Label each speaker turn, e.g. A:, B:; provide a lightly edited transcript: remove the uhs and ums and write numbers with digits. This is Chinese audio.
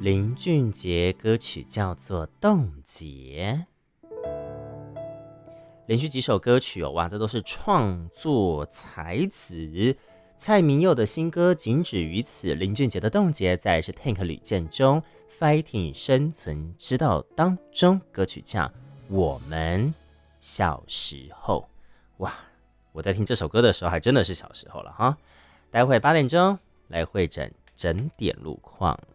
A: 林俊杰歌曲叫做《冻结》。连续几首歌曲哇，这都是创作才子。蔡明佑的新歌仅止于此，林俊杰的《冻结》，再来是 Tank 吕建中 Fighting 生存之道当中歌曲叫《我们小时候》。哇，我在听这首歌的时候还真的是小时候了哈。待会8点钟来会诊整点路况。